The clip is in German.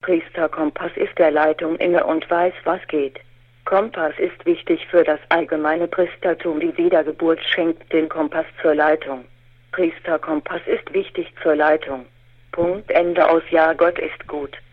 Priester Kompass ist der Leitung inne und weiß, was geht. Kompass ist wichtig für das allgemeine Priestertum. Die Wiedergeburt schenkt den Kompass zur Leitung. Priester Kompass ist wichtig zur Leitung. Punkt Ende aus. Ja, Gott ist gut.